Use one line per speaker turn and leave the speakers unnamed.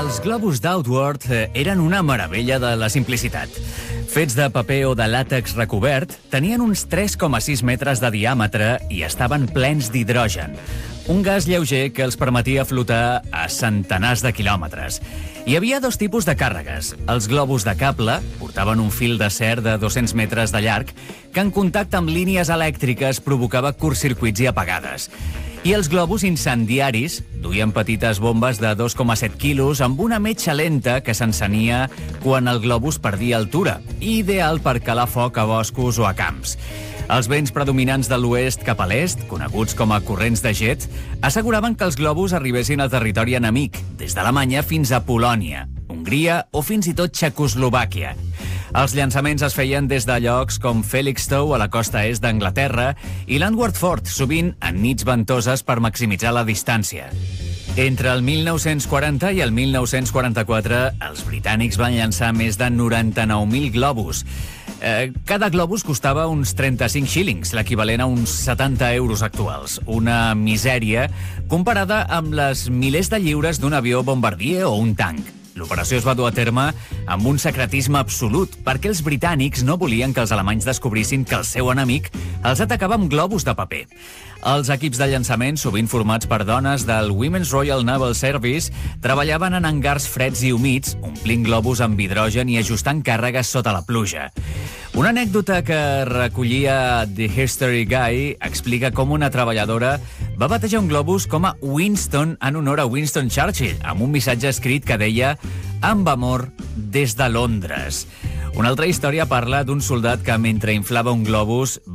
Els globus d'Outward eren una meravella de la simplicitat. Fets de paper o de làtex recobert, tenien uns 3,6 metres de diàmetre i estaven plens d'hidrogen, un gas lleuger que els permetia flotar a centenars de quilòmetres. Hi havia dos tipus de càrregues. Els globus de cable portaven un fil d'acer de 200 metres de llarg que en contacte amb línies elèctriques provocava curtcircuits i apagades. I els globus incendiaris duien petites bombes de 2,7 quilos amb una metxa lenta que s'encenia quan el globus perdia altura, ideal per calar foc a boscos o a camps. Els vents predominants de l'oest cap a l'est, coneguts com a corrents de jet, asseguraven que els globus arribessin al territori enemic, des d'Alemanya fins a Polònia, Hongria o fins i tot Txecoslovàquia. Els llançaments es feien des de llocs com Felixstowe, a la costa est d'Anglaterra, i Landward Fort, sovint en nits ventoses per maximitzar la distància. Entre el 1940 i el 1944, els britànics van llançar més de 99.000 globus. Cada globus costava uns 35 shillings, l'equivalent a uns 70 euros actuals. Una misèria comparada amb les milers de lliures d'un avió bombardier o un tanc. L'operació es va dur a terme amb un secretisme absolut, perquè els britànics no volien que els alemanys descobrissin que el seu enemic els atacava amb globus de paper. Els equips de llançament, sovint formats per dones del Women's Royal Naval Service, treballaven en hangars freds i humits, omplint globus amb hidrogen i ajustant càrregues sota la pluja. Una anècdota que recollia The History Guy explica com una treballadora va batejar un globus com a Winston en honor a Winston Churchill, amb un missatge escrit que deia «Amb amor des de Londres». Una altra història parla d'un soldat que, mentre inflava un globus,